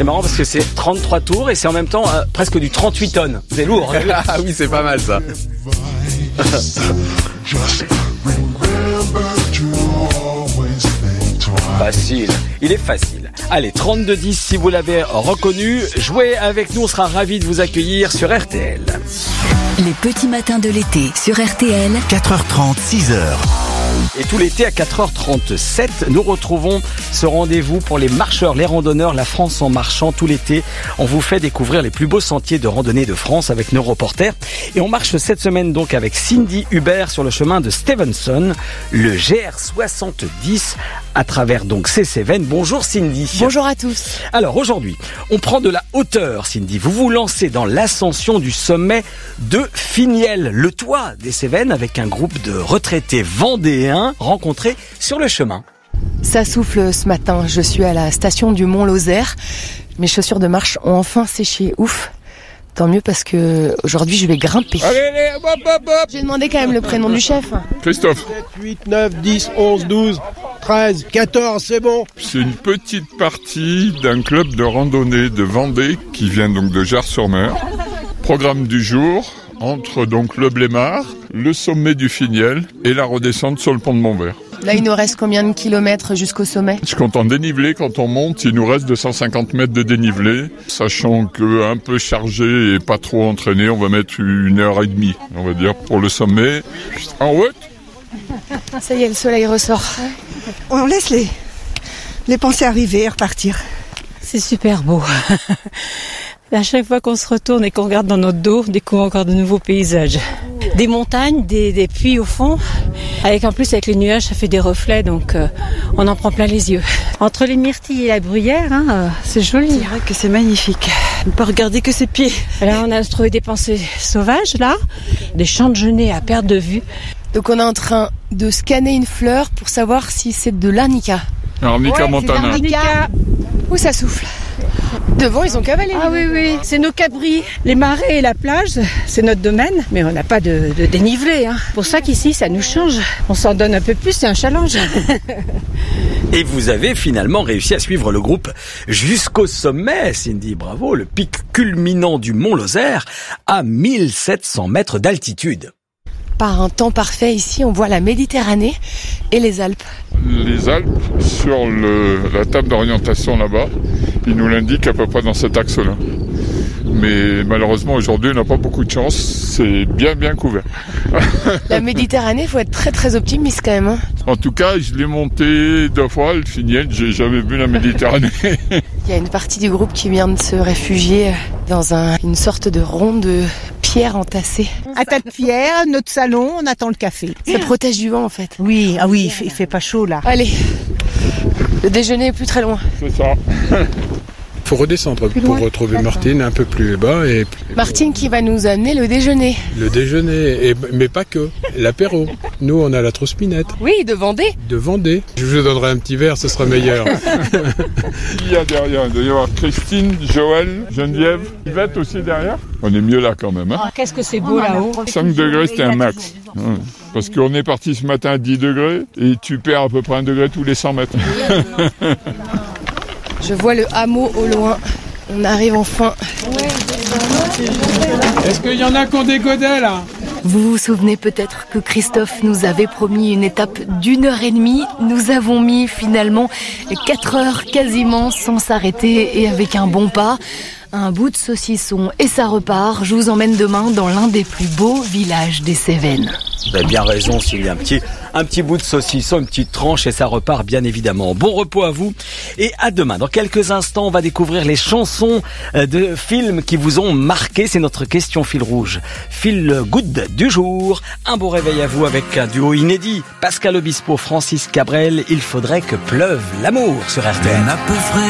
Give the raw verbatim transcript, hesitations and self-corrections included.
C'est marrant parce que c'est trente-trois tours et c'est en même temps euh, presque du trente-huit tonnes. C'est lourd. Hein. Ah oui, c'est pas mal ça. Facile, il est facile. Allez, trente-deux dix si vous l'avez reconnu. Jouez avec nous, on sera ravis de vous accueillir sur R T L. Les petits matins de l'été sur R T L. quatre heures trente, six heures. Et tout l'été à quatre heures trente-sept, nous retrouvons ce rendez-vous pour les marcheurs, les randonneurs, la France en marchant tout l'été. On vous fait découvrir les plus beaux sentiers de randonnée de France avec nos reporters. Et on marche cette semaine donc avec Cindy Hubert sur le chemin de Stevenson, le G R soixante-dix, à travers donc ces Cévennes. Bonjour Cindy. Bonjour à tous. Alors aujourd'hui, on prend de la hauteur Cindy. Vous vous lancez dans l'ascension du sommet de Finiel, le toit des Cévennes, avec un groupe de retraités vendéens rencontrés sur le chemin. Ça souffle ce matin, je suis à la station du Mont-Lozère. Mes chaussures de marche ont enfin séché, ouf. Tant mieux parce que aujourd'hui je vais grimper. Allez, allez, hop, hop, hop. J'ai demandé quand même le prénom du chef. Christophe. sept, huit, neuf, dix, onze, douze, treize, quatorze, c'est bon. C'est une petite partie d'un club de randonnée de Vendée qui vient donc de Jars-sur-Mer. Programme du jour, entre donc le Blémard, le sommet du Finiel et la redescente sur le pont de Montvert. Là il nous reste combien de kilomètres jusqu'au sommet? Je compte en dénivelé, quand on monte, il nous reste deux cent cinquante mètres de dénivelé. Sachant que un peu chargé et pas trop entraîné, on va mettre une heure et demie, on va dire, pour le sommet. En route. Ça y est, le soleil ressort. On laisse les, les pensées arriver et repartir. C'est super beau. À chaque fois qu'on se retourne et qu'on regarde dans notre dos, on découvre encore de nouveaux paysages. Des montagnes, des, des puits au fond. Avec en plus avec les nuages, ça fait des reflets, donc euh, on en prend plein les yeux. Entre les myrtilles et la bruyère, hein, euh, c'est joli. C'est vrai que c'est magnifique. On ne peut regarder que ses pieds. Là, on a trouvé des pensées sauvages, là, des champs de genêts à perte de vue. Donc on est en train de scanner une fleur pour savoir si c'est de l'arnica. Arnica montana. L'arnica. Où ça souffle. Devant, ils ont cavalé. Ah oui, oui, c'est nos cabris. Les marais et la plage, c'est notre domaine, mais on n'a pas de, de dénivelé. Hein. Pour ça qu'ici, ça nous change. On s'en donne un peu plus, c'est un challenge. Et vous avez finalement réussi à suivre le groupe jusqu'au sommet, Cindy, bravo, le pic culminant du Mont-Lozère à mille sept cents mètres d'altitude. Par un temps parfait ici, on voit la Méditerranée et les Alpes. Les Alpes, sur le, la table d'orientation là-bas, ils nous l'indiquent à peu près dans cet axe-là. Mais malheureusement, aujourd'hui, on n'a pas beaucoup de chance. C'est bien, bien couvert. La Méditerranée, il faut être très, très optimiste quand même. Hein. En tout cas, je l'ai monté deux fois, le Finiel. J'ai jamais vu la Méditerranée. Il y a une partie du groupe qui vient de se réfugier dans un, une sorte de rond de pierre entassée. Un tas de pierres, notre salon, on attend le café. Ça protège du vent en fait. Oui, ah oui, il fait, il fait pas chaud là. Allez, le déjeuner est plus très loin. C'est ça. Faut redescendre pour retrouver Martine un peu plus bas et Martine qui va nous amener le déjeuner. le déjeuner, et, mais pas que, l'apéro. Nous, on a la Trouspinette Oui, de Vendée. de Vendée. Je vous donnerai un petit verre, ce sera meilleur. Il y a derrière, il doit y avoir Christine, Joël, Geneviève, Yvette aussi derrière. On est mieux là quand même. Hein. Ah, qu'est-ce que c'est beau là-haut. cinq degrés, c'était un max. Ouais. Parce qu'on est parti ce matin à dix degrés et tu perds à peu près un degré tous les cent mètres. Je vois le hameau au loin. On arrive enfin. Est-ce qu'il y en a qui ont des godets là? Vous vous souvenez peut-être que Christophe nous avait promis une étape d'une heure et demie. Nous avons mis finalement quatre heures quasiment sans s'arrêter et avec un bon pas. Un bout de saucisson et ça repart. Je vous emmène demain dans l'un des plus beaux villages des Cévennes. Vous avez bien raison, s'il y a un petit, un petit bout de saucisson, une petite tranche et ça repart bien évidemment. Bon repos à vous et à demain. Dans quelques instants, on va découvrir les chansons de films qui vous ont marqué. C'est notre question fil rouge. Fil good du jour. Un beau réveil à vous avec un duo inédit. Pascal Obispo, Francis Cabrel. Il faudrait que pleuve l'amour sur R T L.